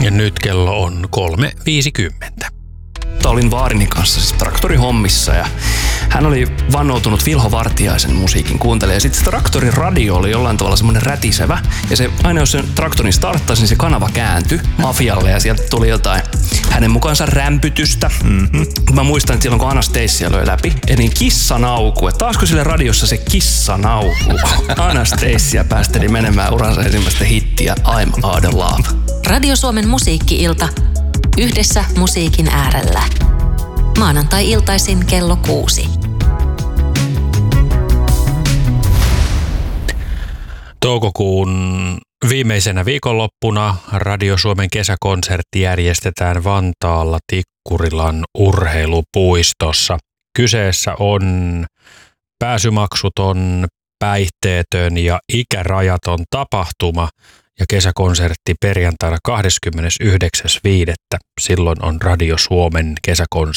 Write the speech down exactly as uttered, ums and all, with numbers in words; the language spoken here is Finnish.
Ja nyt kello on kolme viisikymmentä. Olin vaarini kanssa siis traktorihommissa ja hän oli vannoutunut Vilho Vartiaisen musiikin kuuntelija. Ja sitten se traktorin radio oli jollain tavalla semmoinen rätisevä. Ja se, aina jos sen traktorin starttasi, niin se kanava kääntyi mafialle ja sieltä tuli jotain hänen mukaansa rämpytystä. Mm-hmm. Mä muistan, että silloin kun Anastasia löi läpi, eli kissanauku. Että taasko sille radiossa se kissanauku? Anastasia päästeli menemään uransa ensimmäistä hittiä I'm Out of Love. Radio Suomen musiikki-ilta. Yhdessä musiikin äärellä. Maanantai-iltaisin kello kuusi. Toukokuun viimeisenä viikonloppuna Radio Suomen kesäkonsertti järjestetään Vantaalla Tikkurilan urheilupuistossa. Kyseessä on pääsymaksuton, päihteetön ja ikärajaton tapahtuma ja kesäkonsertti perjantaina kahdeskymmenesyhdeksäs viidettä Silloin on Radio Suomen kesäkonsertti.